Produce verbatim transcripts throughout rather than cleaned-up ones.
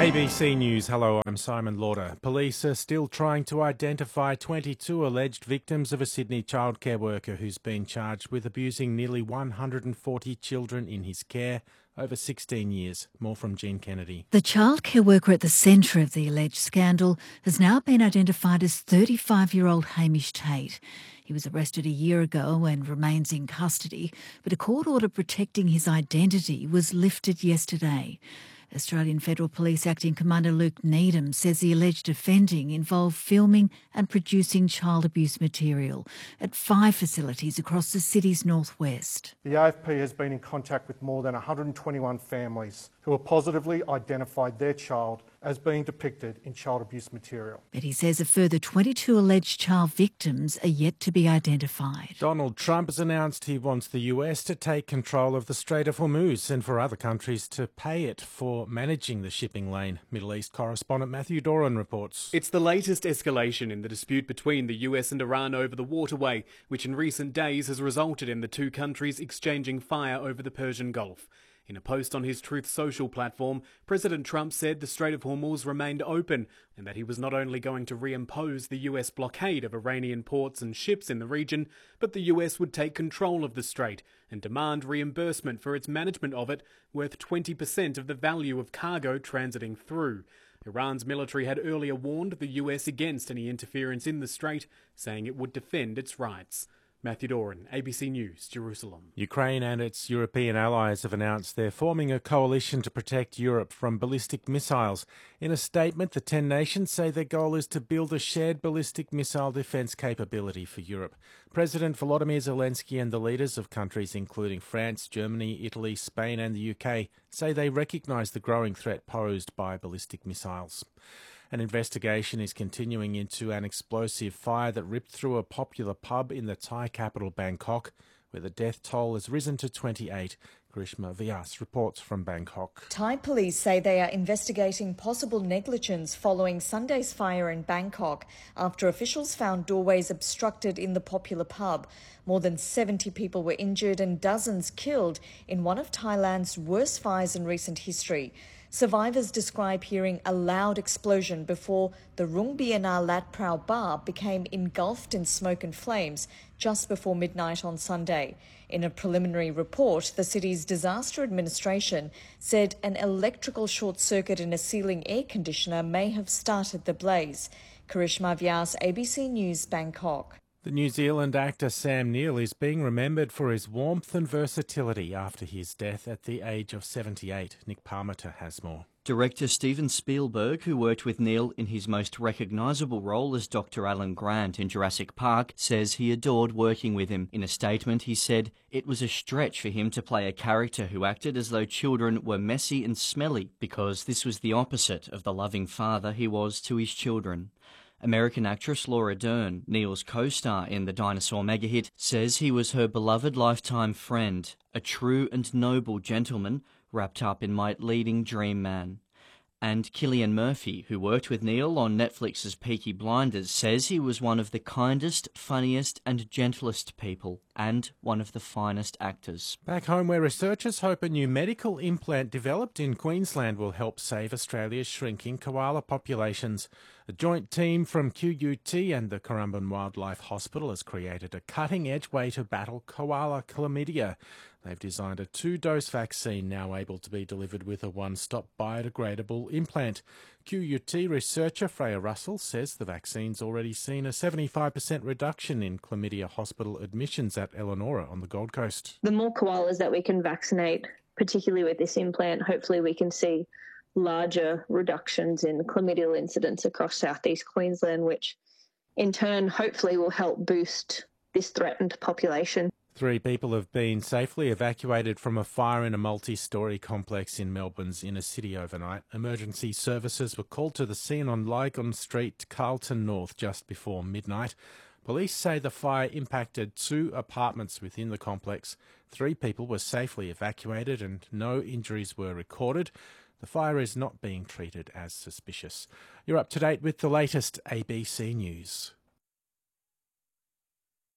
A B C News, hello, I'm Simon Lauder. Police are still trying to identify twenty-two alleged victims of a Sydney childcare worker who's been charged with abusing nearly one hundred forty children in his care over sixteen years. More from Jean Kennedy. The childcare worker at the centre of the alleged scandal has now been identified as thirty-five-year-old Hamish Tate. He was arrested a year ago and remains in custody, but a court order protecting his identity was lifted yesterday. Australian Federal Police Acting Commander Luke Needham says the alleged offending involved filming and producing child abuse material at five facilities across the city's northwest. The A F P has been in contact with more than one hundred twenty-one families who have positively identified their child as being depicted in child abuse material. But he says a further twenty-two alleged child victims are yet to be identified. Donald Trump has announced he wants the U S to take control of the Strait of Hormuz and for other countries to pay it for managing the shipping lane. Middle East correspondent Matthew Doran reports. It's the latest escalation in the dispute between the U S and Iran over the waterway, which in recent days has resulted in the two countries exchanging fire over the Persian Gulf. In a post on his Truth Social platform, President Trump said the Strait of Hormuz remained open and that he was not only going to reimpose the U S blockade of Iranian ports and ships in the region, but the U S would take control of the strait and demand reimbursement for its management of it, worth twenty percent of the value of cargo transiting through. Iran's military had earlier warned the U S against any interference in the strait, saying it would defend its rights. Matthew Doran, A B C News, Jerusalem. Ukraine and its European allies have announced they're forming a coalition to protect Europe from ballistic missiles. In a statement, the ten nations say their goal is to build a shared ballistic missile defence capability for Europe. President Volodymyr Zelensky and the leaders of countries including France, Germany, Italy, Spain and the U K say they recognise the growing threat posed by ballistic missiles. An investigation is continuing into an explosive fire that ripped through a popular pub in the Thai capital Bangkok, where the death toll has risen to twenty-eight. Grishma Vyas reports from Bangkok. Thai police say they are investigating possible negligence following Sunday's fire in Bangkok after officials found doorways obstructed in the popular pub. More than seventy people were injured and dozens killed in one of Thailand's worst fires in recent history. Survivors describe hearing a loud explosion before the Rung Biana Lat Prao bar became engulfed in smoke and flames just before midnight on Sunday. In a preliminary report, the city's disaster administration said an electrical short circuit in a ceiling air conditioner may have started the blaze. Karishma Vyas, A B C News, Bangkok. The New Zealand actor Sam Neill is being remembered for his warmth and versatility after his death at the age of seventy-eight. Nick Parmenter has more. Director Steven Spielberg, who worked with Neill in his most recognisable role as Doctor Alan Grant in Jurassic Park, says he adored working with him. In a statement, he said it was a stretch for him to play a character who acted as though children were messy and smelly, because this was the opposite of the loving father he was to his children. American actress Laura Dern, Neill's co-star in the dinosaur mega-hit, says he was her beloved lifetime friend, a true and noble gentleman wrapped up in my leading dream man. And Cillian Murphy, who worked with Neill on Netflix's Peaky Blinders, says he was one of the kindest, funniest and gentlest people, and one of the finest actors. Back home, where researchers hope a new medical implant developed in Queensland will help save Australia's shrinking koala populations. A joint team from Q U T and the Currumbin Wildlife Hospital has created a cutting-edge way to battle koala chlamydia. They've designed a two-dose vaccine now able to be delivered with a one-stop biodegradable implant. Q U T researcher Freya Russell says the vaccine's already seen a seventy-five percent reduction in chlamydia hospital admissions at Elanora on the Gold Coast. The more koalas that we can vaccinate, particularly with this implant, hopefully we can see larger reductions in chlamydial incidence across southeast Queensland, which in turn hopefully will help boost this threatened population. Three people have been safely evacuated from a fire in a multi-storey complex in Melbourne's inner city overnight. Emergency services were called to the scene on Lygon Street, Carlton North, just before midnight. Police say the fire impacted two apartments within the complex. Three people were safely evacuated and no injuries were recorded. The fire is not being treated as suspicious. You're up to date with the latest A B C News.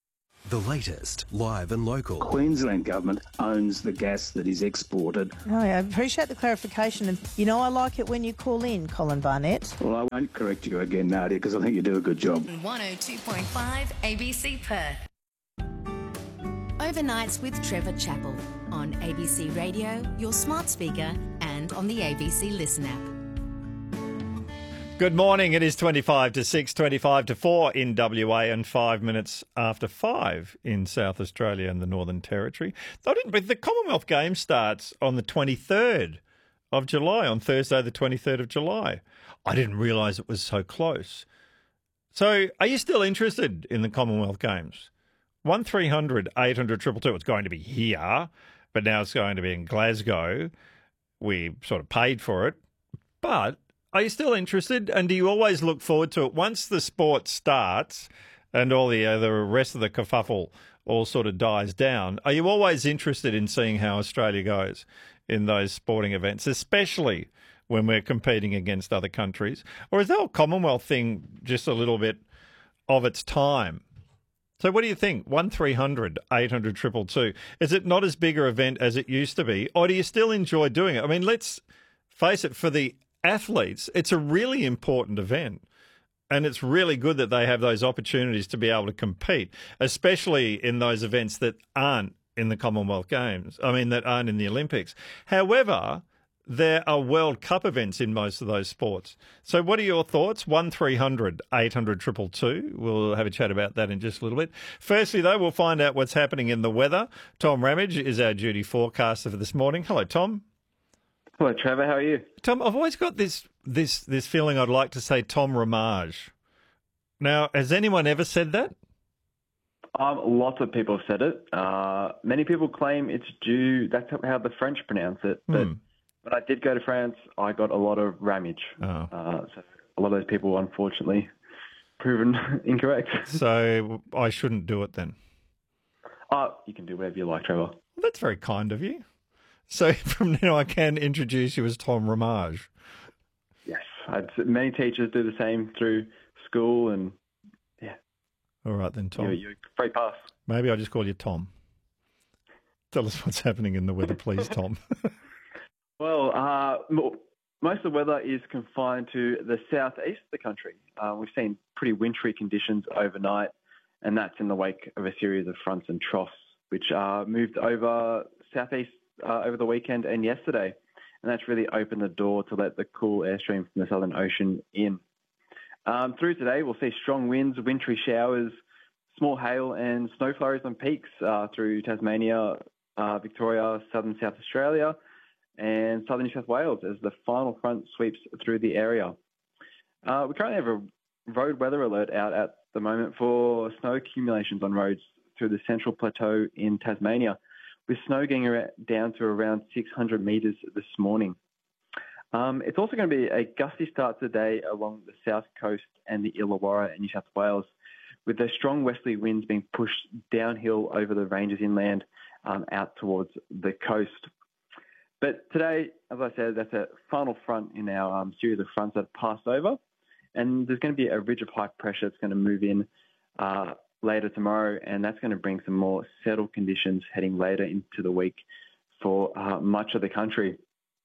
The latest, live and local. Queensland Government owns the gas that is exported. Oh, I appreciate the clarification. And, you know, I like it when you call in, Colin Barnett. Well, I won't correct you again, Nadia, because I think you do a good job. one oh two point five A B C Perth. Overnights with Trevor Chappell on A B C Radio, your smart speaker, and on the A B C Listen app. Good morning. It is twenty-five to six, twenty-five to four in W A and five minutes after five in South Australia and the Northern Territory. The Commonwealth Games starts on the twenty-third of July, on Thursday the twenty-third of July. I didn't realise it was so close. So are you still interested in the Commonwealth Games? one three hundred eight hundred two two two. It's going to be here, but now it's going to be in Glasgow. We sort of paid for it, but are you still interested, and do you always look forward to it once the sport starts and all the uh, the rest of the kerfuffle all sort of dies down? Are you always interested in seeing how Australia goes in those sporting events, especially when we're competing against other countries? Or is the whole Commonwealth thing just a little bit of its time? So what do you think? one three hundred eight hundred two two two. Is it not as big an event as it used to be, or do you still enjoy doing it? I mean, let's face it, for the athletes, it's a really important event, and it's really good that they have those opportunities to be able to compete, especially in those events that aren't in the Commonwealth Games, I mean, that aren't in the Olympics. However, there are World Cup events in most of those sports. So what are your thoughts? one three hundred eight hundred two two two. We'll have a chat about that in just a little bit. Firstly, though, we'll find out what's happening in the weather. Tom Ramage is our duty forecaster for this morning. Hello, Tom. Hello, Trevor. How are you? Tom, I've always got this this this feeling I'd like to say Tom Ramage. Now, has anyone ever said that? Um, lots of people have said it. Uh, many people claim it's due, that's how the French pronounce it. But Hmm. when I did go to France, I got a lot of Ramage. Oh. Uh, so a lot of those people, unfortunately, proven incorrect. So I shouldn't do it then? Uh, you can do whatever you like, Trevor. Well, that's very kind of you. So from now I can introduce you as Tom Ramage. Yes. I'd, many teachers do the same through school, and yeah. All right then, Tom. You're, you're free pass. Maybe I'll just call you Tom. Tell us what's happening in the weather, please, Tom. Well, uh, most of the weather is confined to the southeast of the country. Uh, we've seen pretty wintry conditions overnight, and that's in the wake of a series of fronts and troughs, which uh, moved over southeast uh, over the weekend and yesterday. And that's really opened the door to let the cool airstream from the Southern Ocean in. Um, through today, we'll see strong winds, wintry showers, small hail and snow flurries on peaks uh, through Tasmania, uh, Victoria, southern South Australia, and southern New South Wales as the final front sweeps through the area. Uh, we currently have a road weather alert out at the moment for snow accumulations on roads through the Central Plateau in Tasmania, with snow getting down to around six hundred metres this morning. Um, it's also going to be a gusty start today along the south coast and the Illawarra in New South Wales, with the strong westerly winds being pushed downhill over the ranges inland um, out towards the coast. But today, as I said, that's a final front in our um, series of fronts that have passed over. And there's going to be a ridge of high pressure that's going to move in uh, later tomorrow, and that's going to bring some more settled conditions heading later into the week for uh, much of the country.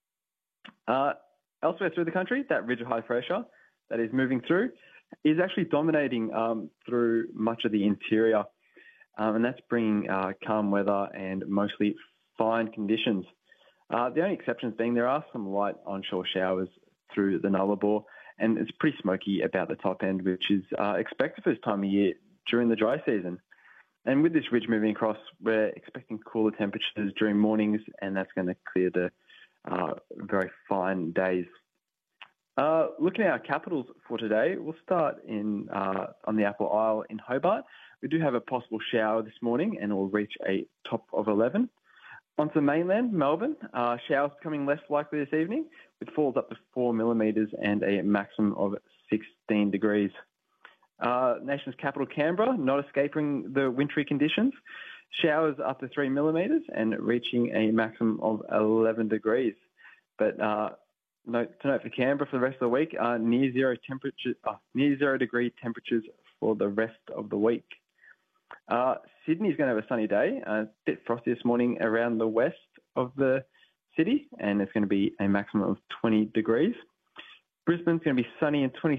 Uh, elsewhere through the country, that ridge of high pressure that is moving through is actually dominating um, through much of the interior, um, and that's bringing uh, calm weather and mostly fine conditions. Uh, the only exceptions being there are some light onshore showers through the Nullarbor, and it's pretty smoky about the top end, which is uh, expected for this time of year during the dry season. And with this ridge moving across, we're expecting cooler temperatures during mornings, and that's going to clear the uh, very fine days. Uh, looking at our capitals for today, we'll start in uh, on the Apple Isle in Hobart. We do have a possible shower this morning, and we'll reach a top of eleven. Onto mainland, Melbourne, uh, showers becoming less likely this evening, with falls up to four millimetres and a maximum of sixteen degrees. Uh, nation's capital, Canberra, not escaping the wintry conditions. Showers up to three millimetres and reaching a maximum of eleven degrees. But uh, note, to note for Canberra for the rest of the week, uh, near zero temperature, uh, near zero degree temperatures for the rest of the week. Uh, Sydney's going to have a sunny day, a uh, bit frosty this morning around the west of the city, and it's going to be a maximum of twenty degrees. Brisbane's going to be sunny and twenty